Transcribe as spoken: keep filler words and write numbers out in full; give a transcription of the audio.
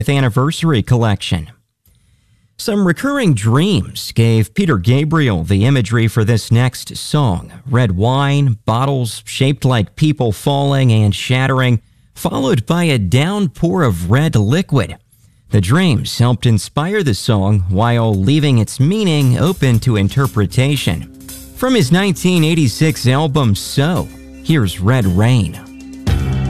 anniversary collection. Some recurring dreams gave Peter Gabriel the imagery for this next song. Red wine, bottles shaped like people falling and shattering, followed by a downpour of red liquid. The dreams helped inspire the song while leaving its meaning open to interpretation. From his nineteen eighty-six album So, here's Red Rain.